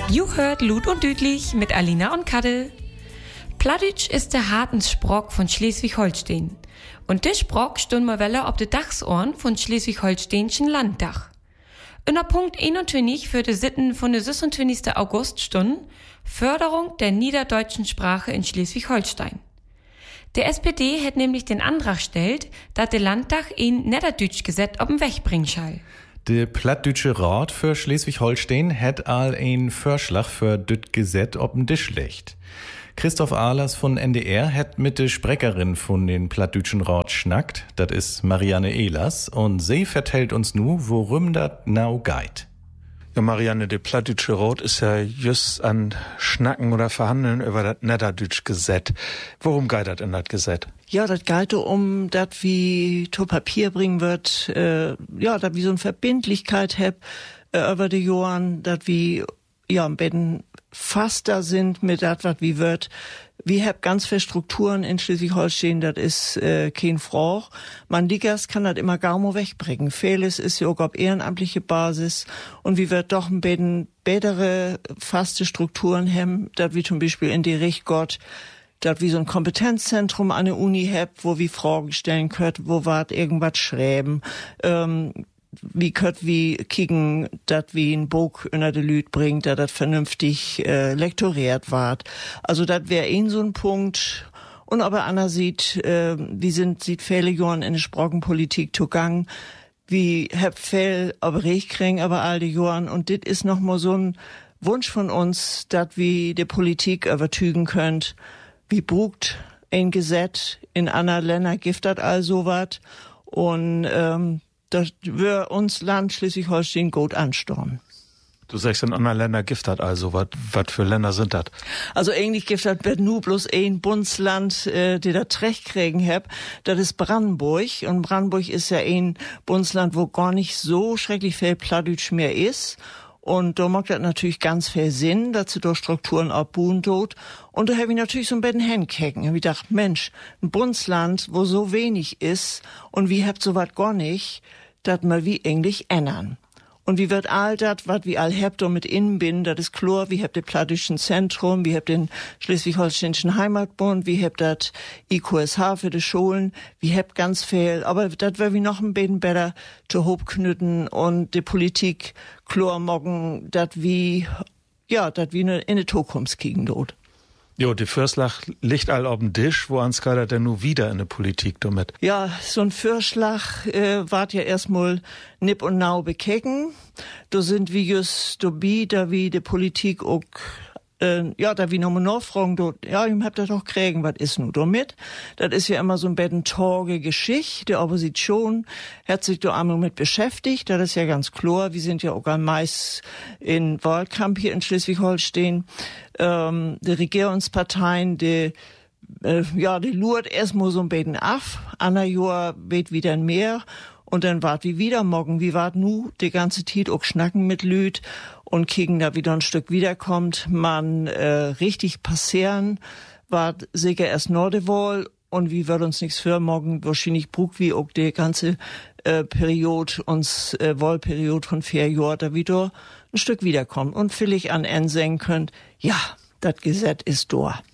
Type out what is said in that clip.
You hört Lud und Düdlich mit Alina und Kadde. Plattdeutsch ist der Hartenssproch von Schleswig-Holstein. Und der Sprach stund mal welle ob de Dachsorn von Schleswig-Holsteinischen Landtag. In der Punkt 21 für die Sitten von der 26. August stund Förderung der niederdeutschen Sprache in Schleswig-Holstein. Der SPD hat nämlich den Antrag gestellt, dass der Landtag ein Niederdeutsch-Gesetz auf den Weg bringen soll. Der Plattdeutsche Rat für Schleswig-Holstein hat all ein Vorschlag für düt Gesetz auf den Tisch legt. Christoph Ahlers von NDR hat mit der Sprecherin von den Plattdeutschen Rat schnackt, das ist Marianne Ehlers, und sie vertellt uns nu, worum dat now geht. Ja, Marianne, der Plattdeutsche Rat ist ja just an Schnacken oder Verhandeln über das Niederdeutsch Gesetz. Worum geht das in das Gesetz? Ja, das geht um, dass wie zu Papier bringen wird, dass wie so eine Verbindlichkeit hab über die Jahren, dass wie am besten faster sind mit das, was wie wird. Wir hab ganz viele Strukturen in Schleswig-Holstein, das ist kein Frauch. Man Diggers kann das immer gar mal wegbringen. Vieles ist ja auch auf ehrenamtliche Basis und wie wird doch ein bisschen bessere, faste Strukturen haben, dass wie zum Beispiel in die Richtgott, dass wie so ein Kompetenzzentrum an der Uni habt, wo wir Fragen stellen könnt, wo wart irgendwas schreiben, wie könnt wie kicken, dat wie ein Buch unter de Lüt bringt, da dat vernünftig lektoriert ward. Also dat wär so ein Punkt. Und aber Anna sieht, sieht viele Jahren in der Sprachenpolitik zugang, wie hab viel aber recht kriegen, aber all die Jahren. Und dit ist noch mal so ein Wunsch von uns, dat wie die Politik übertügen könnt, wie brugt ein Gesetz in anderen Ländern gibt dat all so wat. Und das wir uns Land Schleswig-Holstein gut anstorren. Du sagst, in anderen Ländern gibt das also. Was für Länder sind das? Also eigentlich gibt das nur bloß ein Bundesland, die da Recht kriegen hab. Das ist Brandenburg. Und Brandenburg ist ja ein Bundesland, wo gar nicht so schrecklich viel Plattdeutsch mehr ist. Und da macht das natürlich ganz viel Sinn, dass sie da Strukturen abbauen tut. Und da habe ich natürlich so ein bisschen hinkicken. Hab ich gedacht, Mensch, ein Bundesland, wo so wenig ist und wie habt so was gar nicht, dat mal wie Englisch ändern. Und wie wird all dat, wat wie all habt mit innen bin, dat ist klar, wie habt den Plattdeutschen Zentrum, wie habt den Schleswig-Holsteinischen Heimatbund, wie habt dat IQSH für die Schulen, wie habt ganz viel, aber dat wär wie noch ein bisschen besser zu hoch knütten und die Politik klar morgen, dat wie in die Zukunft kriegen dort. Jo, die Vorschlag liegt all auf dem Tisch, wo ans geht denn nur wieder in der Politik damit? Ja, so ein Vorschlag ward ja erstmal nipp und nau bekecken. Da sind wie just dabei, da wie die Politik auch, da wie nochmal nachfragen, ich hab das doch kriegen, was ist nun damit? Das ist ja immer so ein bisschen torge Geschichte. Die Opposition hat sich da einmal mit beschäftigt, das ist ja ganz klar. Wir sind ja auch meist in Wahlkampf hier in Schleswig-Holstein. Die Regierungsparteien, die lurt erstmal so ein bisschen af. Anna Jahr wird wieder mehr. Und dann wart wie wieder morgen, wie wart nu die ganze Zeit auch schnacken mit Lüd und kriegen da wieder ein Stück wiederkommt, man richtig passieren, wart sicher erst Nordewohl und wie wird uns nichts für morgen wahrscheinlich brug wie auch die ganze Periode, Wahlperiode von 4 Jahren da wieder ein Stück wiederkommt und vielleicht an Ende sagen könnt, ja, das Gesetz ist da.